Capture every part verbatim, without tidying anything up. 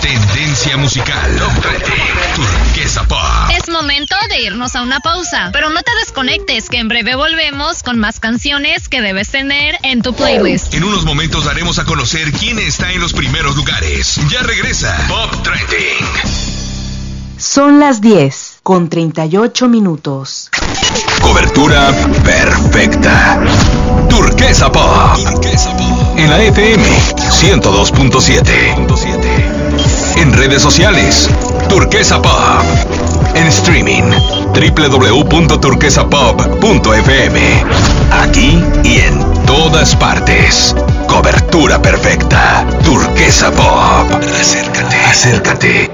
Tendencia musical. Top treinta. Turquesa Pop. Es momento de irnos a una pausa, pero no te desconectes, que en breve volvemos con más canciones que debes tener en tu playlist. En unos momentos daremos a conocer quién está en los primeros lugares. Ya regresa Pop Trending. Son las diez con treinta y ocho minutos. Cobertura perfecta. Turquesa Pop. Turquesa Pop. En la F M ciento dos punto siete. En redes sociales, Turquesa Pop. En streaming, doble u doble u doble u punto turquesa pop punto f m. Aquí y en todas partes. Cobertura perfecta. Turquesa Pop. Acércate, acércate.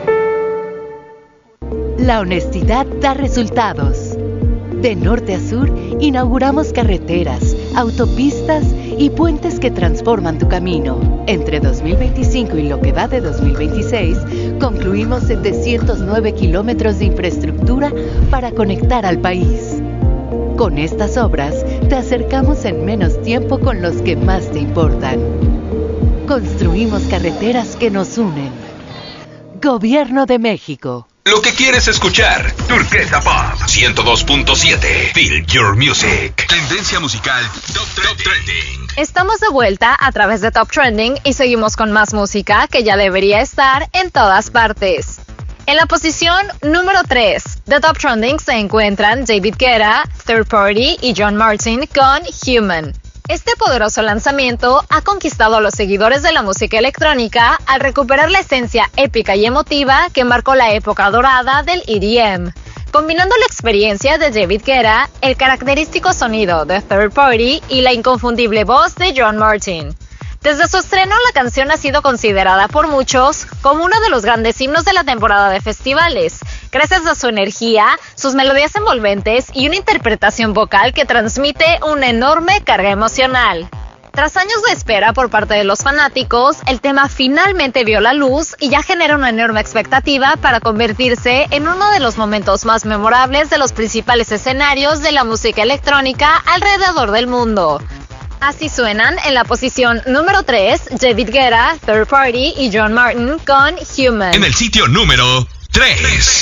La honestidad da resultados. De norte a sur, inauguramos carreteras, autopistas y puentes que transforman tu camino. Entre dos mil veinticinco y lo que va de dos mil veintiséis, concluimos setecientos nueve kilómetros de infraestructura para conectar al país. Con estas obras, te acercamos en menos tiempo con los que más te importan. Construimos carreteras que nos unen. Gobierno de México. Lo que quieres escuchar, Turquesa Pop ciento dos punto siete. Feel your music. Tendencia musical Top, Top Trending. Estamos de vuelta a través de Top Trending y seguimos con más música que ya debería estar en todas partes. En la posición número tres de Top Trending se encuentran David Guetta, Third Party y John Martin con Human. Este poderoso lanzamiento ha conquistado a los seguidores de la música electrónica al recuperar la esencia épica y emotiva que marcó la época dorada del E D M, combinando la experiencia de David Guetta, el característico sonido de Third Party y la inconfundible voz de John Martin. Desde su estreno, la canción ha sido considerada por muchos como uno de los grandes himnos de la temporada de festivales, gracias a su energía, sus melodías envolventes y una interpretación vocal que transmite una enorme carga emocional. Tras años de espera por parte de los fanáticos, el tema finalmente vio la luz y ya genera una enorme expectativa para convertirse en uno de los momentos más memorables de los principales escenarios de la música electrónica alrededor del mundo. Así suenan en la posición número tres, David Guetta, Third Party y John Martin con Human. En el sitio número tres.